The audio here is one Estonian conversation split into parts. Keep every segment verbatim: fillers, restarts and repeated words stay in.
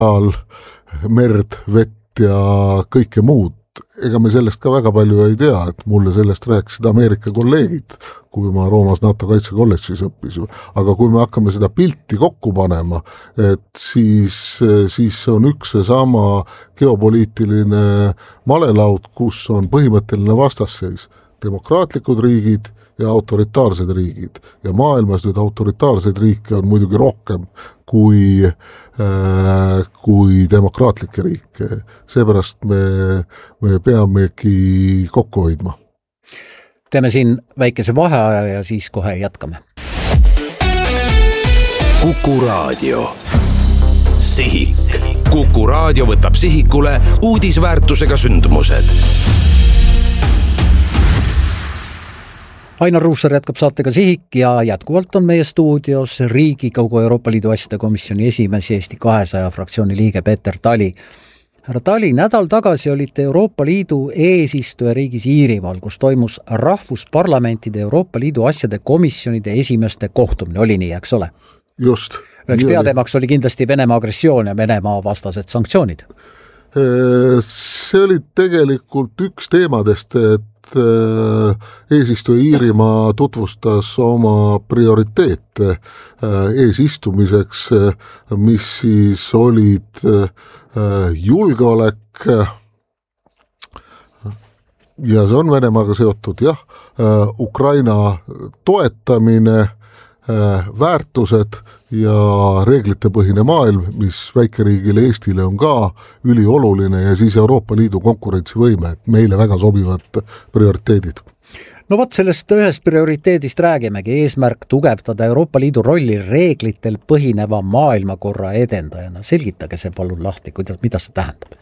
merd, vett ja kõike muud. Ega me sellest ka väga palju ei tea, et mulle sellest rääkisid Ameerika kolleegid, kui ma Roomas NATO kaitsekolledžis õppisin. Aga kui me hakkame seda pilti kokku panema, et siis, siis on üks ja sama geopoliitiline malelaud, kus on põhimõtteline vastasseis. Demokraatlikud riigid ja autoritaarsed riigid. Ja maailmas nüüd autoritaarseid riike on muidugi rohkem kui, äh, kui demokraatlikke riike. Seepärast me, me peamegi kokku hoidma. Teeme siin väikese vaheaja ja siis kohe jätkame. Kuku Raadio. Sihik. Kuku Raadio võtab sihikule uudisväärtusega sündmused. Ainar Ruussaar jätkab saatega Sihik ja jätkuvalt on meie stuudios Riigikogu Euroopa Liidu asjade komisjoni esimees Eesti kahesaja fraktsiooni liige Peeter Tali. Härra Tali, nädal tagasi olite Euroopa Liidu eesistuja riigis Iirimaal, kus toimus rahvusparlamentide Euroopa Liidu asjade komisjonide esimeste kohtumine. Oli nii, eks ole? Just. Üheks peateemaks oli kindlasti Venemaa agressioon ja Venemaa vastased sanktsioonid. See oli tegelikult üks teemadest, et eesistuja Iirimaa tutvustas oma prioriteete eesistumiseks, mis siis olid julgeolek ja see on Venemaaga seotud, jah, Ukraina toetamine, väärtused ja reeglitepõhine maailm, mis väikeriigile Eestile on ka ülioluline ja siis Euroopa Liidu konkurentsivõime, et meile väga sobivad prioriteedid. No võt sellest ühest prioriteedist räägimegi, eesmärk tugevdada Euroopa Liidu rolli reeglitel põhineva maailmakorra edendajana. Selgitage see palun lahti, kuidas, mida see tähendab?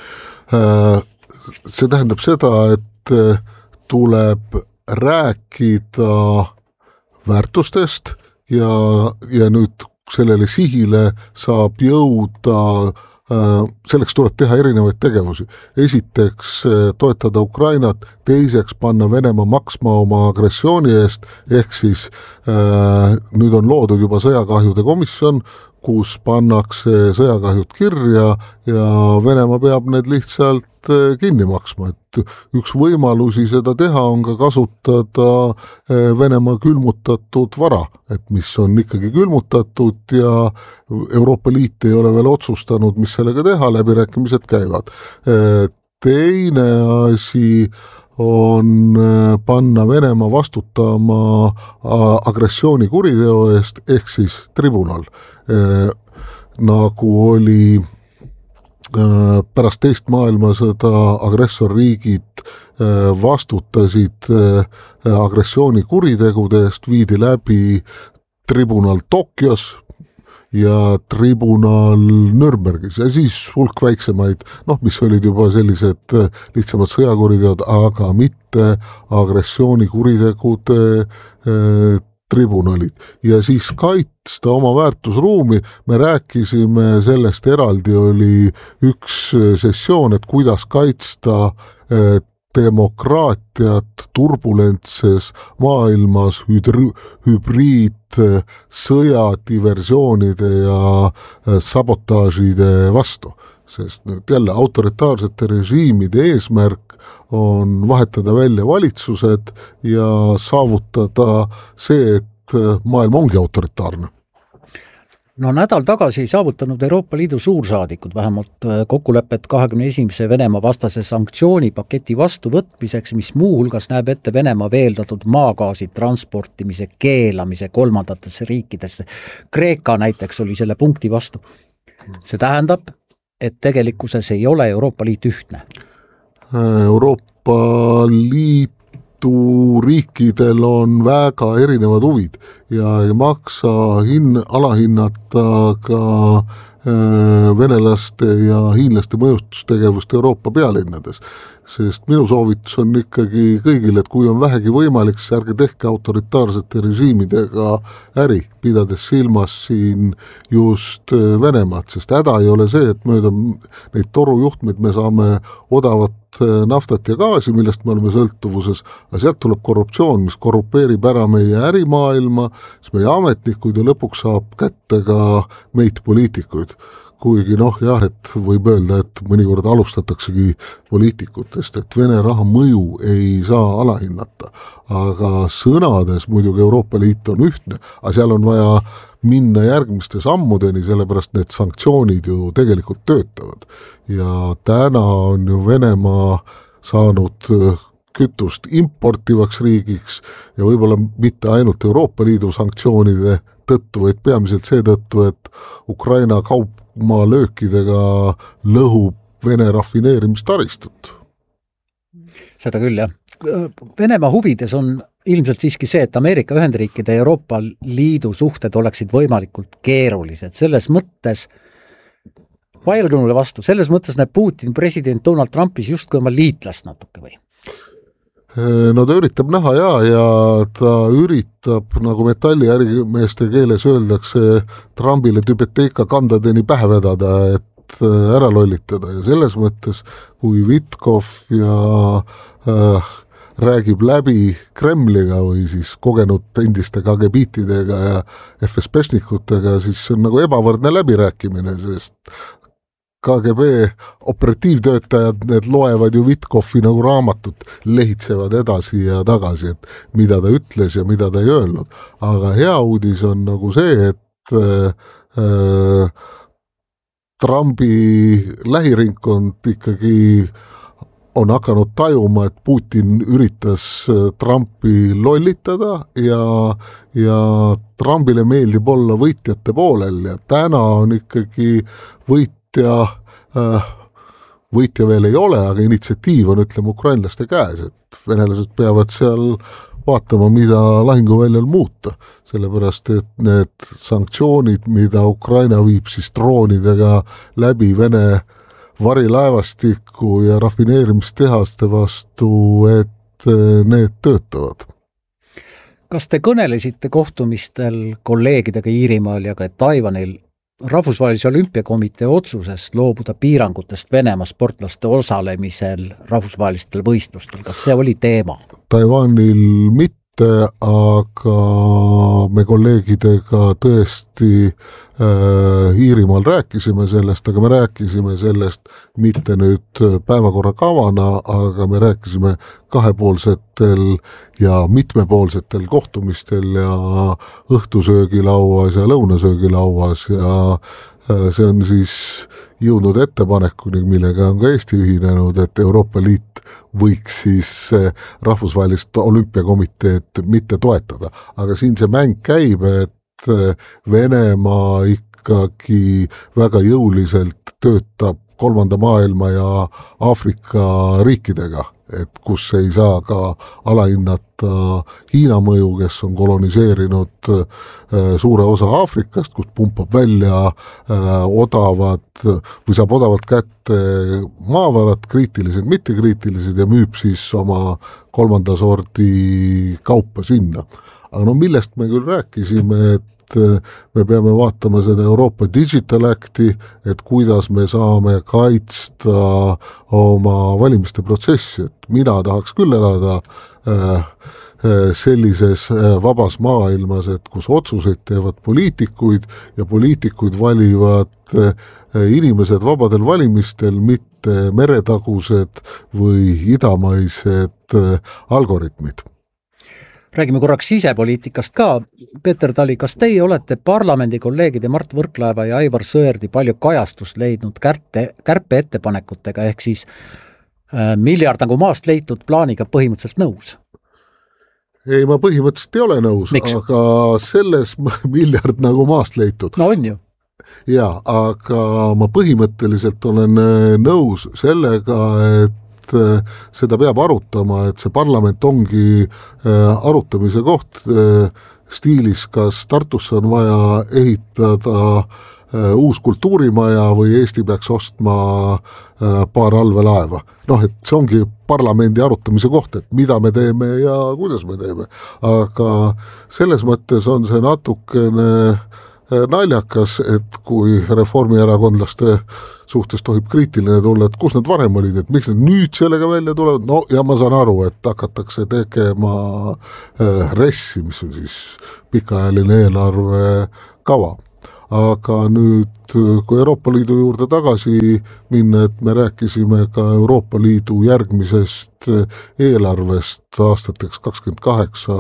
See tähendab seda, et tuleb rääkida väärtustest ja, ja nüüd sellele sihile saab jõuda, selleks tuleb teha erinevaid tegevusi. Esiteks toetada Ukrainat, teiseks panna Venemaa maksma oma agressiooni eest, ehk siis nüüd on loodud juba sõjakahjude komisjon, kus pannakse sõjakahjud kirja ja Venemaa peab need lihtsalt kinni maksma, et üks võimalusi seda teha on ka kasutada Venemaa külmutatud vara, et mis on ikkagi külmutatud ja Euroopa Liit ei ole veel otsustanud, mis sellega teha, läbirääkimised käivad. Teine asi on panna Venemaa vastutama agressiooni kuriteo eest, ehk siis tribunal, nagu oli pärast teist maailmasõda agressorriigid vastutasid agressiooni kuritegude eest, viidi läbi tribunal Tokyos ja tribunal Nürnbergis ja siis hulk väiksemaid, noh, mis olid juba sellised lihtsamad sõjakuriteod, aga mitte agressiooni kuritegude eh, tribunalid. Ja siis kaitsta oma väärtusruumi, me rääkisime sellest eraldi, oli üks sessioon, et kuidas kaitsta eh, demokraatiat turbulentses maailmas hüdri, hübriid sõja, diversioonide ja sabotaažide vastu. Sest nüüd jälle autoritaarsete režiimide eesmärk on vahetada välja valitsused ja saavutada see, et maailm ongi autoritaarne. No nädal tagasi ei saavutanud Euroopa Liidu suursaadikud vähemalt kokkulepet kahekümne esimese Venemaa vastase sanktsioonipaketi vastuvõtmiseks, mis muu hulgas näeb ette Venemaa veeldatud maagaasi transportimise keelamise kolmandatesse riikidesse. Kreeka näiteks oli selle punkti vastu. See tähendab, et tegelikkuses ei ole Euroopa Liit ühtne. Euroopa Liit riikidel on väga erinevad huvid ja ei maksa hin, alahinnata ka äh, venelaste ja hiinlaste mõjutustegevust Euroopa pealinnades. Sest minu soovitus on ikkagi kõigile, et kui on vähegi võimalik, siis ärge tehke autoritaarsete režiimidega äri, pidades silmas siin just Venemaad, sest häda ei ole see, et mööda neid torujuhtmeid me saame odavat naftat ja gaasi, millest me oleme sõltuvuses, aga sealt tuleb korruptsioon, mis korrupeerib ära meie ärimaailma, siis meie ametnikud ja lõpuks saab kätte ka meid poliitikuid. kuigi noh jah, et võib öelda, et mõnikord alustataksegi poliitikutest, et Vene raha mõju ei saa alahinnata, aga sõnades muidugi Euroopa Liit on ühtne, aga seal on vaja minna järgmiste sammudeni, sellepärast need sanktsioonid ju tegelikult töötavad. Ja täna on ju Venemaa saanud kütust importivaks riigiks ja võib-olla mitte ainult Euroopa Liidu sanktsioonide tõttu, vaid peamiselt seetõttu, et Ukraina kaupmaa löökidega lõhub Vene rafineerimistaristut. Seda küll, jah. Venemaa huvides on ilmselt siiski see, et Ameerika Ühendriikide ja Euroopa Liidu suhted oleksid võimalikult keerulised. Selles mõttes, vailgunule vastu, selles mõttes näeb Putin president Donald Trumpis justkui oma liitlast natuke või? No ta üritab näha ja, ja ta üritab, nagu metalliärimeeste keeles öeldakse, Trumpile tübeteika kandadeni pähe vedada, et ära lollitada ja selles mõttes, kui Vitkov ja äh, räägib läbi Kremliga või siis kogenud endiste K G B-tidega ja F S B-šnikutega, siis see on nagu ebavõrdne läbirääkimine, sest K G B operatiivtöötajad, need loevad ju Vitkovi nagu raamatut, lehitsevad edasi ja tagasi, et mida ta ütles ja mida ta ei öelnud. Aga hea uudis on nagu see, et äh, Trumpi lähiringkond ikkagi on hakanud tajuma, et Putin üritas Trumpi lollitada ja, ja Trumpile meeldib olla võitjate poolel ja täna on ikkagi võit ja äh, võitja veel ei ole, aga initsiatiiv on, ütleme, ukrainlaste käes, et venelased peavad seal vaatama, mida lahinguväljal muuta, sellepärast, et need sanktsioonid, mida Ukraina viib siis droonidega läbi Vene varilaevastiku ja rafineerimistehaste vastu, et need töötavad. Kas te kõnelesite kohtumistel kolleegidega Iirimaal ja ka Taiwanil Rahvusvahelise Olümpiakomitee otsusest loobuda piirangutest Venemaa sportlaste osalemisel rahvusvahelistel võistlustel? Kas see oli teema? Taiwanil mitte, aga me kolleegidega tõesti äh, Iirimaal rääkisime sellest, aga me rääkisime sellest mitte nüüd päevakorra kavana, aga me rääkisime kahepoolsetel ja mitmepoolsetel kohtumistel ja õhtusöögilauas ja lõunasöögilauas ja see on siis jõudnud ettepanekuni, millega on ka Eesti ühinenud, et Euroopa Liit võiks siis rahvusvahelist olümpiakomiteed mitte toetada. Aga siin see mäng käib, et Venemaa ikkagi väga jõuliselt töötab kolmanda maailma ja Aafrika riikidega, et kus ei saa ka alahinnata Hiina mõju, kes on koloniseerinud suure osa Aafrikast, kus pumpab välja odavad või saab odavalt kätte maavarad, kriitilised, mittekriitilised ja müüb siis oma kolmanda sordi kaupa sinna. Aga no millest me küll rääkisime, et me peame vaatama seda Euroopa Digital Acti, et kuidas me saame kaitsta oma valimiste protsessi, et mina tahaks küll elada sellises vabas maailmas, et kus otsuseid teevad poliitikuid ja poliitikuid valivad inimesed vabadel valimistel, mitte meretagused või idamaised algoritmid. Räägime korraks sisepoliitikast ka. Peeter Tali, kas teie olete parlamendi kolleegide Mart Võrklaeva ja Aivar Sõerdi palju kajastust leidnud kärpe, kärpe ettepanekutega, ehk siis äh, miljard nagu maast leitud plaaniga põhimõtteliselt nõus? Ei, ma põhimõtteliselt ei ole nõus, Miks? Aga selles miljard nagu maast leitud. No on ju. Jaa, aga ma põhimõtteliselt olen nõus sellega, et seda peab arutama, et see parlament ongi arutamise koht stiilis, kas Tartusse on vaja ehitada uus kultuurimaja või Eesti peaks ostma paar allveelaeva. Noh, et see ongi parlamendi arutamise koht, et mida me teeme ja kuidas me teeme. Aga selles mõttes on see natukene naljakas, et kui reformierakondlaste suhtes tohib kriitiline tulla, et kus nad varem olid, et miks nad nüüd sellega välja tulevad, no ja ma saan aru, et hakatakse tegema äh, ressi, mis on siis pikaajaline eelarve kava. aga nüüd, kui Euroopa Liidu juurde tagasi minna, et me rääkisime ka Euroopa Liidu järgmisest eelarvest aastateks kakskümmend kaheksa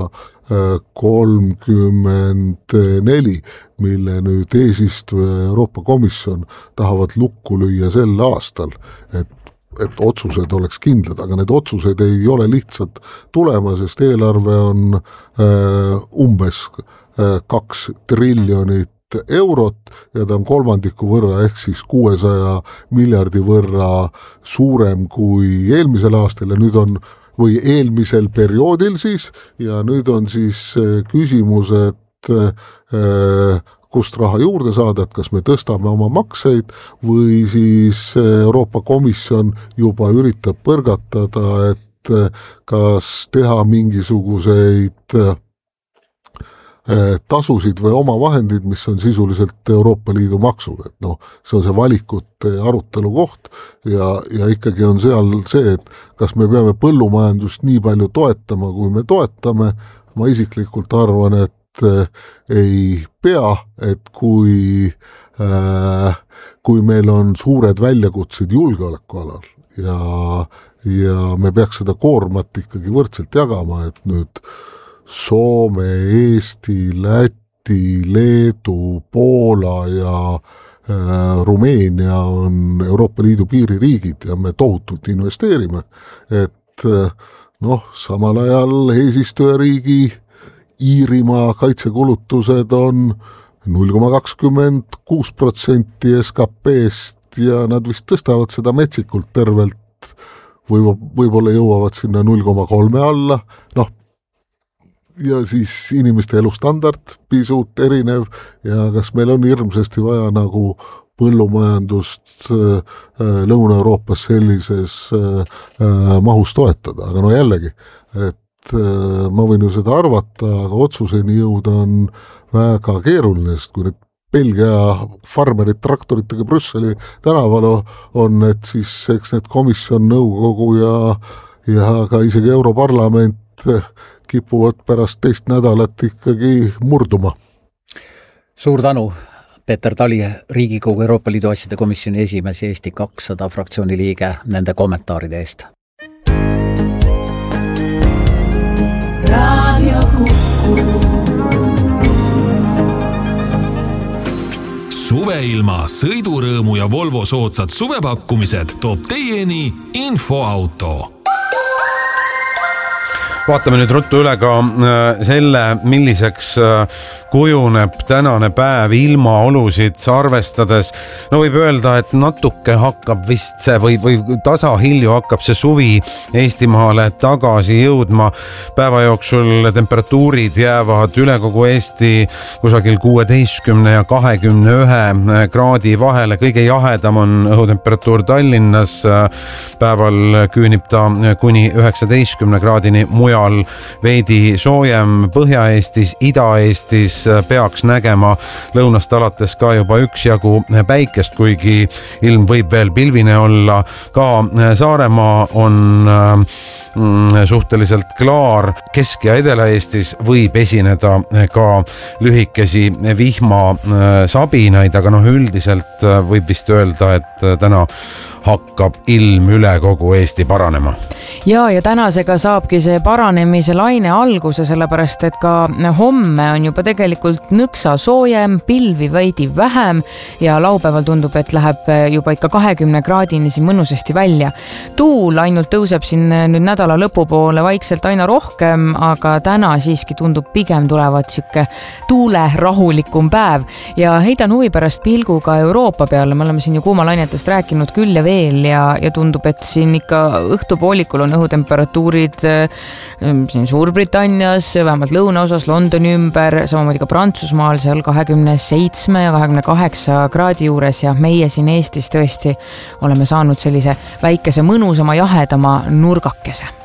kolmkümmend neli, mille nüüd eesistuja Euroopa Komisjon tahavad lukku lüüa sel aastal, et et otsused oleks kindlad, aga need otsused ei ole lihtsalt tulema, sest eelarve on äh, umbes äh, kaks triljonit eurot ja ta on kolmandiku võrra ehk siis kuuesaja miljardi võrra suurem kui eelmisel aastal ja nüüd on või eelmisel perioodil siis ja nüüd on siis äh, küsimus, et äh, kust raha juurde saada, et kas me tõstame oma makseid või siis Euroopa Komisjon juba üritab põrgatada, et kas teha mingisuguseid tasusid või omavahendid, mis on sisuliselt Euroopa Liidu maksud, et noh, see on see valikute arutelu koht ja, ja ikkagi on seal see, et kas me peame põllumajandust nii palju toetama, kui me toetame, ma isiklikult arvan, et ei pea, et kui, äh, kui meil on suured väljakutsed julgeoleku alal ja, ja me peaks seda koormat ikkagi võrdselt jagama, et nüüd Soome, Eesti, Läti, Leedu, Poola ja äh, Rumeenia on Euroopa Liidu piiririigid ja me tohutult investeerime, et noh, samal ajal eesistujariigi Iirimaa kaitsekulutused on null koma kakskümmend kuus protsenti S K P-st ja nad vist tõstavad seda metsikult tervelt, võib, võib-olla jõuavad sinna null koma kolme alla, noh, ja siis inimeste elustandard pisut erinev ja kas meil on hirmsasti vaja nagu põllumajandust Lõuna-Euroopas sellises mahus toetada, aga no jällegi, et ma võin ju seda arvata, aga otsuseni jõuda on väga keeruline, sest kui need Belgia farmerid traktoritega Brüsseli tänaval on, et siis eks need komisjon, nõukogu ja, ja ka isegi Europarlament kipuvad pärast teist nädalat ikkagi murduma. Suur tänu, Peeter Tali, Riigikogu Euroopa Liidu asjade komisjoni esimees ja Eesti kakssada fraktsiooni liige nende kommentaaride eest. Radio Kuku. Suveilma, sõidurõõmu ja Volvo soodsad suvepakkumised toob teieni Infoauto. Vaatame nüüd ruttu üle ka selle, milliseks kujuneb tänane päev ilmaolusid arvestades. No võib öelda, et natuke hakkab vist see või, või tasahilju hakkab see suvi Eestimaale tagasi jõudma. Päeva jooksul temperatuurid jäävad üle kogu Eesti kusagil kuueteistkümne ja kahekümne ühe kraadi vahele. Kõige jahedam on õhutemperatuur Tallinnas. Päeval küünib ta kuni üheksateistkümne kraadini, mujal veidi soojem Põhja-Eestis, Ida-Eestis peaks nägema lõunast alates ka juba üksjagu päikest, kuigi ilm võib veel pilvine olla. Ka Saaremaa on suhteliselt klaar. Kesk- ja Edela-Eestis võib esineda ka lühikesi vihmasabinaid, aga noh, üldiselt võib vist öelda, et täna hakkab ilm üle kogu Eesti paranema. Ja, ja tänasega saabki see paranemise laine alguse, sellepärast, et ka homme on juba tegelikult nõksa soojem, pilvi veidi vähem ja laupäeval tundub, et läheb juba ikka kahekümne kraadini siin mõnusasti välja. Tuul ainult tõuseb siin nüüd nädala lõpupoole vaikselt aina rohkem, aga täna siiski tundub pigem tulevat siuke tuule rahulikum päev ja heidan huvi pärast pilguga Euroopa peale. Me oleme siin ju kuumalainetest rääkinud küll ja veel ja, ja tundub, et siin ikka õhtupoolikul on õhutemperatuurid siin Suurbritannias, vähemalt lõunaosas Londoni ümber, samamoodi ka Prantsusmaal seal kahekümne seitsme ja kahekümne kaheksa kraadi juures ja meie siin Eestis tõesti oleme saanud sellise väikese mõnusama jahedama nurgakese.